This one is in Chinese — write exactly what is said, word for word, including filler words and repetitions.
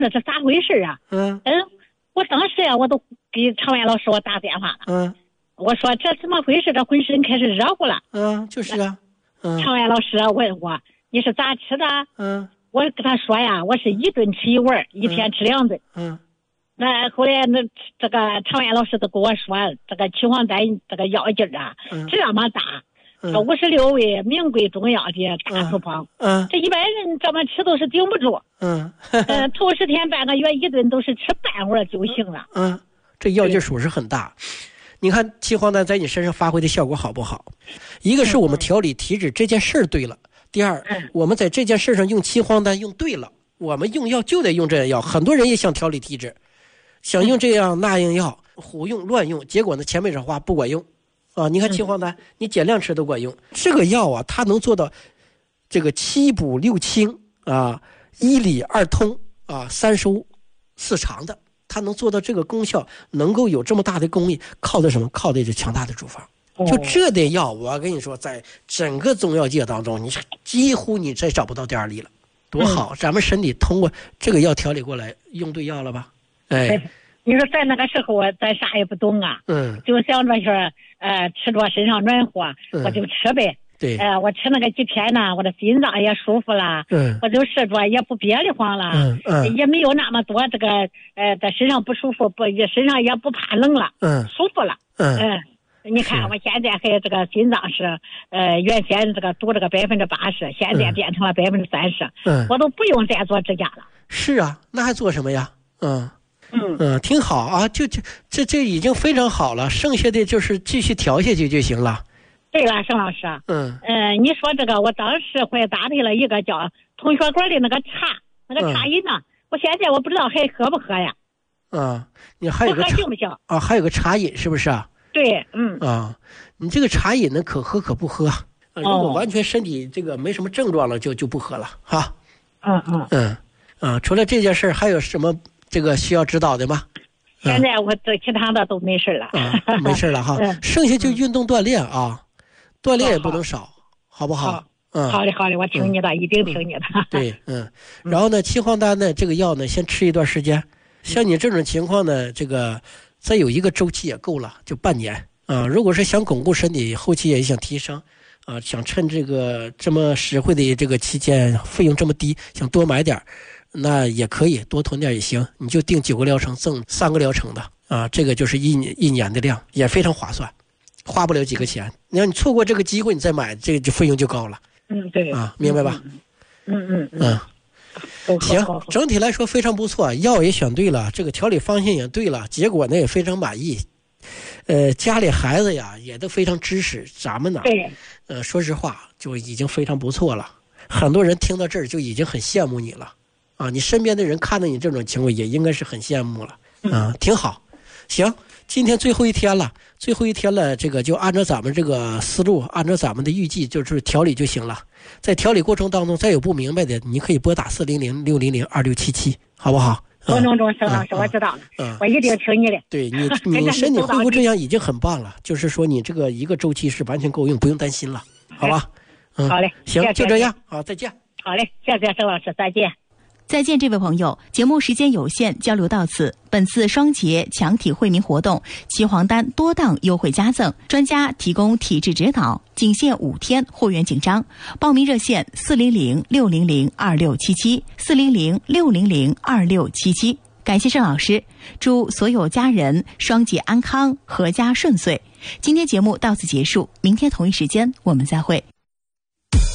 那是咋回事啊？ 嗯嗯，我当时呀，我都给常远老师我打电话了。 嗯， 我说这怎么回事？这浑身开始热乎了。 嗯，就是啊。嗯， 常远老师问我你是咋吃的？ 嗯， 我跟他说呀，我是一顿吃一碗，一天吃两顿。 嗯， 那后来那这个常远老师都跟我说，这个岐黄丹这个药劲儿啊， 嗯、 这么大。 嗯、 这五十六味名贵中药的大处方， 嗯， 这一般人这么吃都是顶不住， 嗯， 呃，头十天半个月一顿都是吃半碗就行了， 嗯，这药劲属实很大。你看岐黄丹在你身上发挥的效果好不好？一个是我们调理体质这件事儿对了，第二，我们在这件事上用岐黄丹用对了，我们用药就得用这样药。很多人也想调理体质，想用这样那样药，胡用乱用，结果呢前面这话不管用。啊，你看岐黄丹，你减量吃都管用。这个药啊，它能做到这个七补六清啊，一理二通啊，三收四长的，它能做到这个功效，能够有这么大的功力，靠的什么？靠的是强大的处方。就这点药，我跟你说，在整个中药界当中，你几乎你再找不到第二例了，多好！咱们身体通过这个药调理过来，用对药了吧？哎。 你说在那个时候咱啥也不懂啊， 嗯， 就想着说，呃，吃着身上暖和， 嗯、 我就吃呗。 对， 呃，我吃那个几天呢，我的心脏也舒服了， 嗯， 我就吃着也不憋得慌了， 嗯嗯， 也没有那么多这个呃，在身上不舒服，不身上也不怕冷了， 嗯， 舒服了， 嗯嗯。你看我现在还这个心脏是，呃，原先这个堵这个百分之八十，现在变成了百分之三十， 嗯， 我都不用再做支架了。 是啊，那还做什么呀？嗯。 嗯嗯，挺好啊，就这这这已经非常好了，剩下的就是继续调下去就行了。 对了，沈老师， 嗯， 呃，你说这个，我当时还搭配了一个叫同学馆的那个茶，那个茶饮呢，嗯、我现在我不知道还喝不喝呀？ 啊，你还有个茶行不行啊？还有个茶饮是不是啊？ 对，嗯啊，你这个茶饮呢，可喝可不喝。啊、如果完全身体这个没什么症状了，就就不喝了哈。 嗯嗯嗯啊，除了这件事还有什么？这个需要指导的吗？ 现在我这其他的都没事了， 啊、没事了哈。剩下就运动锻炼啊，锻炼也不能少，好, 好不好？ 好嗯， 好的好的，我听你的，嗯、一定听你的。 对，嗯。然后呢，岐黄丹呢，这个药呢，先吃一段时间。像你这种情况呢，这个再有一个周期也够了，就半年啊。如果是想巩固身体，后期也想提升啊，想趁这个这么实惠的这个期间，费用这么低，想多买点。那也可以多囤点也行，你就定九个疗程赠三个疗程的啊，这个就是一年一年的量，也非常划算，花不了几个钱。你要你错过这个机会，你再买，这个就费用就高了。 嗯，对啊，明白吧？ 嗯嗯嗯，嗯行，整体来说非常不错，药也选对了，这个调理方向也对了，结果呢也非常满意。呃，家里孩子呀也都非常支持咱们呢。 对， 呃，说实话就已经非常不错了，很多人听到这儿就已经很羡慕你了。啊，你身边的人看到你这种情况，也应该是很羡慕了，啊，挺好。行，今天最后一天了，最后一天了，这个就按照咱们这个思路，按照咱们的预计，就是调理就行了。在调理过程当中，再有不明白的，你可以拨打四零零六零零二六七七，好不好？ 钟钟钟，沈老师，我知道了，嗯，我一定听你的。 对你，你身体恢复这样已经很棒了，就是说你这个一个周期是完全够用，不用担心了，好吧？嗯， 好嘞， 行，就这样，好，再见。 好嘞，谢谢沈老师，再见。 再见，这位朋友，节目时间有限，交流到此。本次双节强体惠民活动，岐黄丹多档优惠加赠，专家提供体质指导，仅限五天，货源紧张。报名热线：四零零六零零二六七七，四零零六零零二六七七。感谢盛老师，祝所有家人双节安康，阖家顺遂。今天节目到此结束，明天同一时间我们再会。